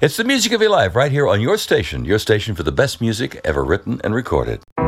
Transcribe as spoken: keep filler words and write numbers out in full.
It's the music of your life right here on your station, your station for the best music ever written and recorded.